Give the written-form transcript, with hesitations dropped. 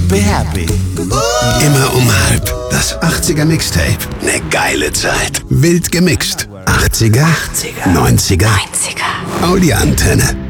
BRB. Immer um 12:30. Das 80er Mixtape. Ne geile Zeit. Wild gemixt. 80er, 90er. Audi-Antenne.